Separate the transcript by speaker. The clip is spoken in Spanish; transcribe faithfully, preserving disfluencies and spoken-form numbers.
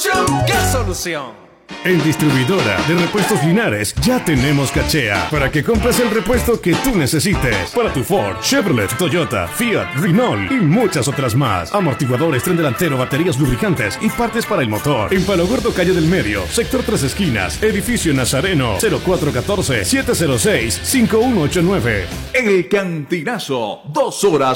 Speaker 1: solución? ¿Qué solución?
Speaker 2: En Distribuidora de Repuestos Linares ya tenemos cachea para que compres el repuesto que tú necesites para tu Ford, Chevrolet, Toyota, Fiat, Renault y muchas otras más. Amortiguadores, tren delantero, baterías, lubricantes y partes para el motor. En Palo Gordo, calle del Medio, sector Tres Esquinas, edificio Nazareno, cero cuatro uno cuatro, siete cero seis, cinco uno ocho nueve.
Speaker 3: El Cantinazo, dos horas